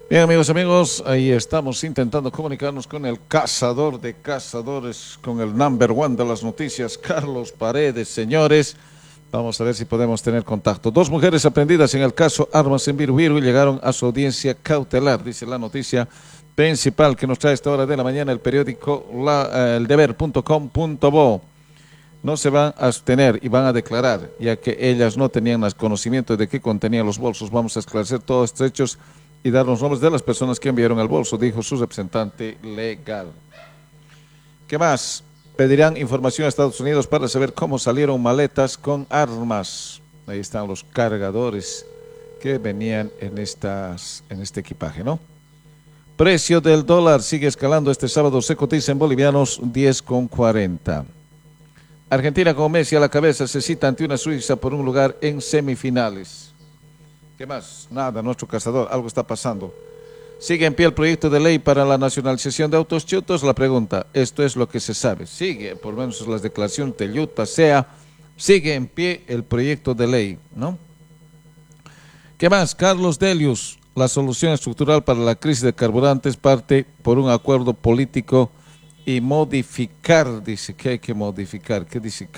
Bien, amigos, ahí estamos intentando comunicarnos con el cazador de cazadores, con el number one de las noticias, Carlos Paredes, señores. Vamos a ver si podemos tener contacto. Dos mujeres aprendidas en el caso Armas en Viru llegaron a su audiencia cautelar, dice la noticia principal que nos trae a esta hora de la mañana el periódico eldeber.com.bo. No se van a abstener y van a declarar, ya que ellas no tenían conocimiento de qué contenían los bolsos. Vamos a esclarecer todos estos hechos y dar los nombres de las personas que enviaron el bolso, dijo su representante legal. ¿Qué más? Pedirán información a Estados Unidos para saber cómo salieron maletas con armas. Ahí están los cargadores que venían en este equipaje, ¿no? Precio del dólar sigue escalando. Este sábado se cotiza en bolivianos 10,40. Argentina con Messi a la cabeza se cita ante una Suiza por un lugar en semifinales. ¿Qué más? Nada, nuestro cazador, algo está pasando. ¿Sigue en pie el proyecto de ley para la nacionalización de autos chutos? La pregunta, esto es lo que se sabe. Sigue, por lo menos las declaraciones de Yuta sea, sigue en pie el proyecto de ley, ¿no? ¿Qué más? Carlos Delius, la solución estructural para la crisis de carburantes parte por un acuerdo político y modificar, dice que hay que modificar. ¿Qué dice